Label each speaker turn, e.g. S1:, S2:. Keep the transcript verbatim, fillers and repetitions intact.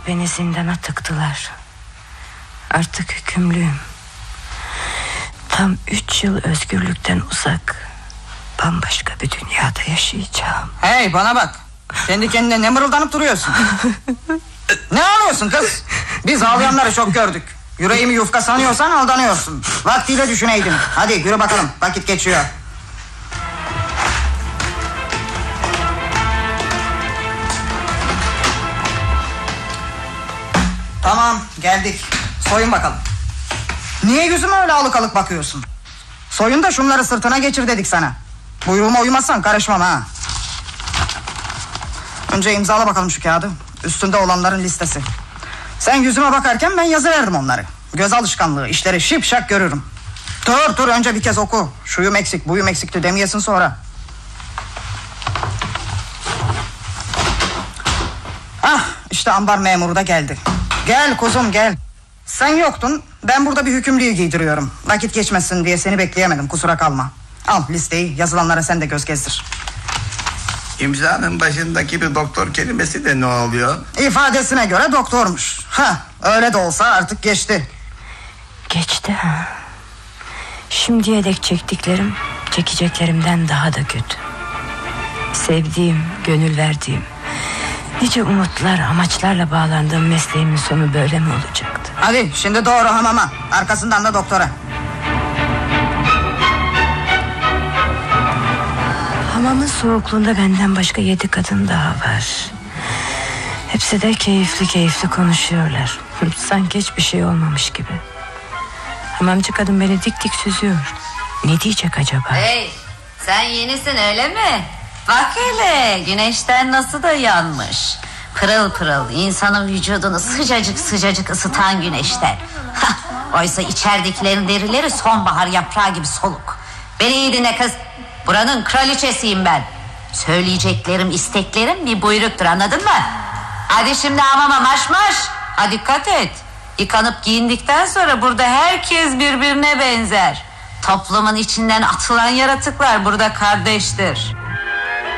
S1: beni zindana tıktılar. Artık hükümlüyüm. Tam üç yıl özgürlükten uzak, bambaşka bir dünyada yaşayacağım.
S2: Hey bana bak, kendi kendine ne mırıldanıp duruyorsun? Ne ağlıyorsun kız? Biz ağlayanları çok gördük. Yüreğimi yufka sanıyorsan aldanıyorsun. Vaktiyle düşüneydin. Hadi yürü bakalım, vakit geçiyor. Tamam, geldik. Soyun bakalım. Niye yüzüme öyle alık alık bakıyorsun? Soyun da şunları sırtına geçir dedik sana. Buyruğuma uymazsan karışmam ha. Önce imzala bakalım şu kağıdı. Üstünde olanların listesi. Sen yüzüme bakarken ben yazıverdim onları. Göz alışkanlığı, işleri şipşak görürüm. Dur dur, önce bir kez oku. Şuyum eksik, buyum eksikti demeyesin sonra. Ah, işte ambar memuru da geldi. Gel kuzum gel. Sen yoktun, ben burada bir hükümlüyü giydiriyorum. Vakit geçmesin diye seni bekleyemedim, kusura kalma. Al listeyi, yazılanlara sen de göz gezdir.
S3: İmzanın başındaki bir doktor kelimesi de ne oluyor?
S2: İfadesine göre doktormuş. Ha, öyle de olsa artık geçti.
S1: Geçti ha. Şimdiye dek çektiklerim çekeceklerimden daha da kötü. Sevdiğim, gönül verdiğim, nice umutlar, amaçlarla bağlandığım mesleğimin sonu böyle mi olacaktı?
S2: Hadi şimdi doğru hamama, arkasından da doktora.
S1: Hamamın soğukluğunda benden başka yedi kadın daha var. Hepsi de keyifli keyifli konuşuyorlar. Sanki hiçbir şey olmamış gibi. Hamamcı kadın beni dik dik süzüyor. Ne diyecek acaba?
S4: Hey, sen yenisin öyle mi? Bak hele, güneşten nasıl da yanmış. Pırıl pırıl, insanın vücudunu sıcacık sıcacık ısıtan güneşten. Hah, oysa içeridekilerin derileri sonbahar yaprağı gibi soluk. Beni iyi dinle kız. Buranın kraliçesiyim ben. Söyleyeceklerim, isteklerim bir buyruktur, anladın mı? Hadi şimdi hamama marş marş. Ha, dikkat et. Yıkanıp giyindikten sonra burada herkes birbirine benzer. Toplumun içinden atılan yaratıklar burada kardeştir.